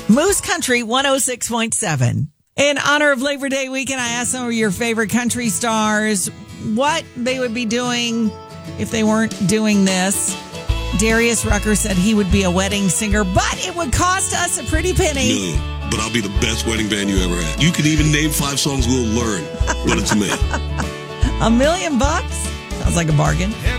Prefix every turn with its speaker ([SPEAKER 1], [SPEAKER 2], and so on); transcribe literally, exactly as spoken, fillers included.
[SPEAKER 1] Moose Country one oh six point seven. In honor of Labor Day weekend, I asked some of your favorite country stars what they would be doing if they weren't doing this. Darius Rucker said he would be a wedding singer, but it would cost us a pretty penny.
[SPEAKER 2] Million. But I'll be the best wedding band you ever had. You can even name five songs we'll learn, but it's me.
[SPEAKER 1] A million bucks? Sounds like a bargain.